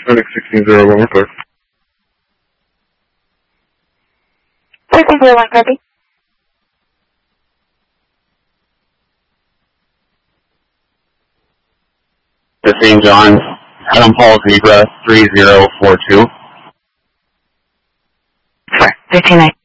Phoenix 1601, we're clear. 1601, copy. To St. John's, Adam Paul Zebra 3042. 4, 13 night.